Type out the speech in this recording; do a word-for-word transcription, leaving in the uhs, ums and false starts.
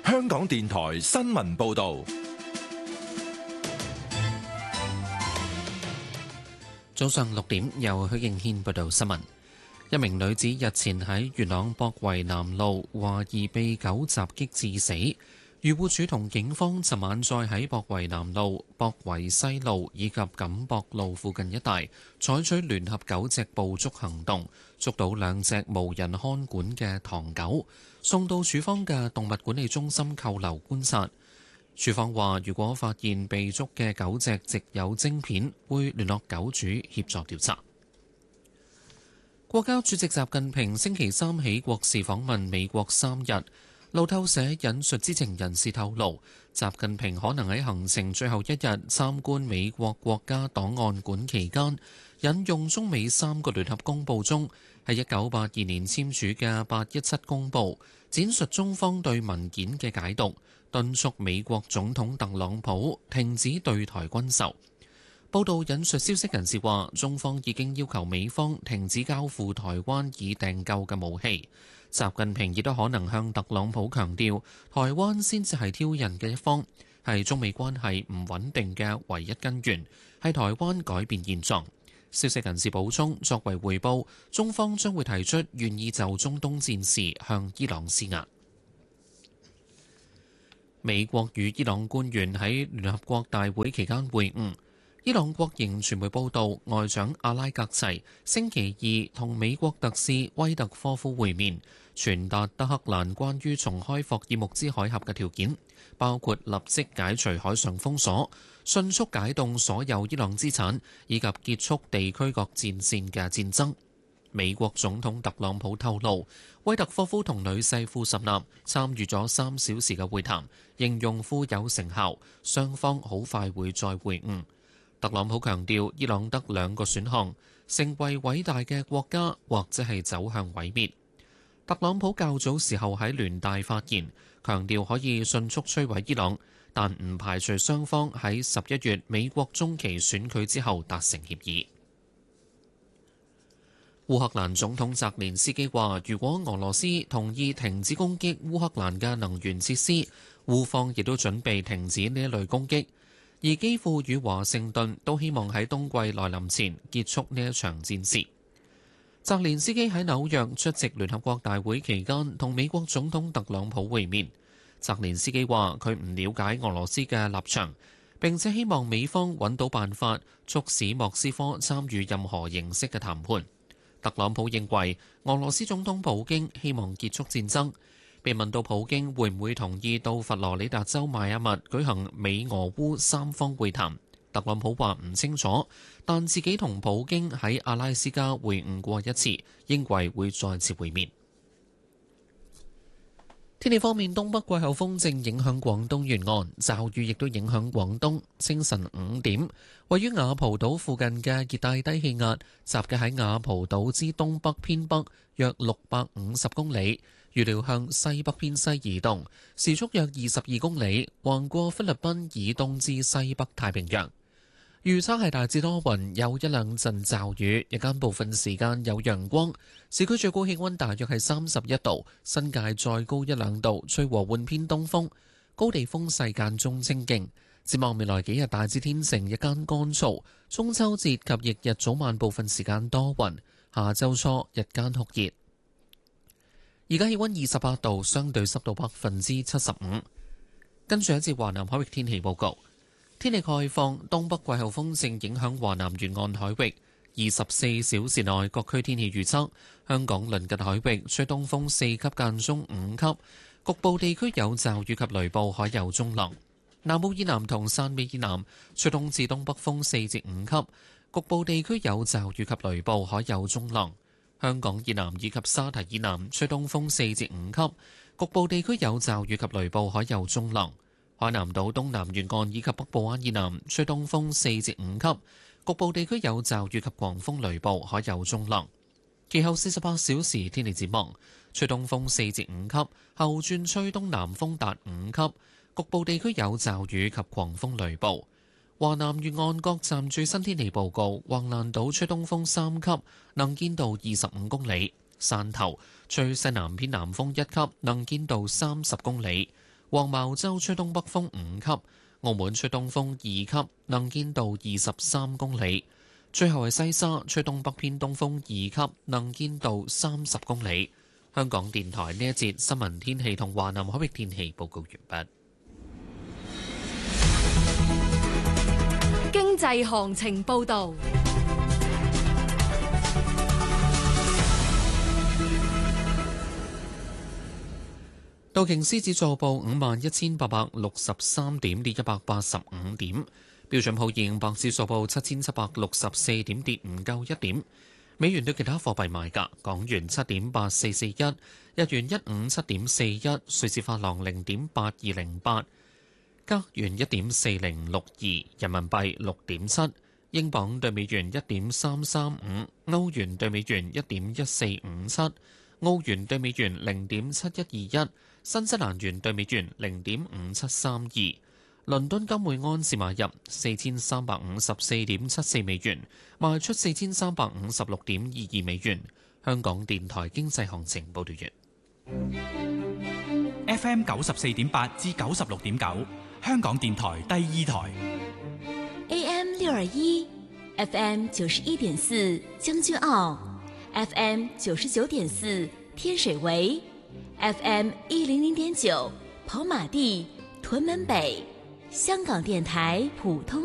香港電台新聞報道。 早上六點，由許敬軒報道新聞。一名女子日前喺元朗博圍南路懷疑被狗襲擊致死，漁護署同警方尋晚再喺博圍南路、博圍西路以及錦博路附近一帶採取聯合狗隻捕捉行動，捉到兩隻無人看管嘅唐狗，送到署方嘅動物管理中心扣留觀察。署方話，如果發現被捉嘅狗隻植有晶片，會聯絡狗主協助調查。國家主席習近平星期三起國事訪問美國三日。路透社引述知情人士透露，習近平可能喺行程最後一日參觀美國國家檔案館期間，引用中美三個聯合公報中喺一九八二年簽署嘅八一七公報，闡述中方對文件嘅解讀，敦促美國總統特朗普停止對台軍售。報道引述消息人士話，中方已經要求美方停止交付台灣已訂購嘅武器。習近平亦都可能向特朗普強調，台灣先至係挑釁嘅一方，係中美關係唔穩定嘅唯一根源，係台灣改變現狀。消息人士補充，作為回報，中方將會提出願意就中東戰事向伊朗施壓。美國與伊朗官員喺聯合國大會期間會晤。伊朗國營傳媒報道，外長阿拉格齊星期二同美國特使威特科夫會面，傳達德黑蘭關於重開霍爾木茲海峽嘅條件，包括立即解除海上封鎖、迅速解凍所有伊朗資產，以及結束地區各戰線嘅戰爭。美國總統特朗普透露，威特科夫同女婿庫什納參與咗三小時嘅會談，形容富有成效，雙方好快會再會晤。特朗普強調，伊朗得兩個選項：成為偉大嘅國家，或者係走向毀滅。特朗普較早時候喺聯大發言，強調可以迅速摧毀伊朗，但唔排除雙方喺十一月美國中期選舉之後達成協議。烏克蘭總統澤連斯基話，如果俄羅斯同意停止攻擊烏克蘭嘅能源設施，烏方亦都準備停止呢一類攻擊。而基輔與華盛頓都希望喺冬季來臨前結束呢一場戰事。澤連斯基喺紐約出席聯合國大會期間，同美國總統特朗普會面。澤連斯基話佢唔了解俄羅斯嘅立場，並且希望美方揾到辦法促使莫斯科參與任何形式嘅談判。特朗普認為俄羅斯總統普京希望結束戰爭。被問到普京會唔會同意到佛羅里達州邁阿密舉行美俄烏三方會談，特朗普話唔清楚，但自己同普京喺阿拉斯加會晤過一次，認為會再次會面。天氣方面，東北季候風正影響廣東沿岸，驟雨亦都影響廣東。清晨五點，位於雅蒲島附近嘅熱帶低氣壓，集結喺雅蒲島之東北偏北約六百五十公里，預料向西北偏西移動，時速約二十二公里，橫過菲律賓以東至西北太平洋。預測係大致多雲，有一兩陣驟雨，日間部分時間有陽光。市區最高氣溫大約係三十一度，新界再高一兩度，吹和緩偏東風，高地風勢間中清勁。展望未來幾日大致天晴，日間乾燥。中秋節及翌日早晚部分時間多雲，下週初日間酷熱。而家氣溫二十八度，相對濕度百分之七十五。跟住一節華南海域天氣報告。天氣概況，東北季候風正影響華南沿岸海域。二十四小時內各區天氣預測：香港鄰近海域吹東風四級間中五級，局部地區有驟雨及雷暴，海有中浪。南澳以南同汕尾以南吹東至東北風四至五級，局部地區有驟雨及雷暴，海有中浪。香港以南以及沙堤以南吹東風四至五級，局部地區有驟雨及雷暴，海有中浪。海南島東南沿岸以及北部灣以南吹東風四至五級，局部地區有驟雨及狂風雷暴，海有中浪。其後四十八小時天氣展望，吹東風四至五級，後轉吹東南風達五級，局部地區有驟雨及狂風雷暴。華南沿岸各站最新天氣報告：橫瀾島吹東風三級，能見度二十五公里；汕頭吹西南偏南風一級，能見度三十公里。 黃茅洲吹東北風五級，澳門吹東風二級，能見度二十三公里。最後係西沙吹東北偏東風二級，能見度三十公里。香港電台呢一節新聞天氣同華南海域天氣報告完畢。 經濟行情報導。 道瓊斯指數報五萬一千八百六十三點，跌一百八十五點。標準普爾五百指數報七千七百六十四點，跌唔夠一點。美元對其他貨幣賣價：港元七點八四四一，日元一五七點四一，瑞士法郎零點八二零八，加元一點四零六二，人民幣六點七，英鎊對美元一點三三五，歐元對美元一點一四五七，澳元對美元零點七一二一，新西蘭元對美元零點五七三二。倫敦金每安士買入四千三百五十四點七四美元，賣出四千三百五十六點二二美元。香港電台經濟行情報道完。 F M 九十四點八至九十六點九，香港電台第二台。 A M 六二一 ，F M 九十一點四將軍澳 ，F M 九十九點四天水圍 ，F M 一零零點九跑馬地、屯門北。香港電台普通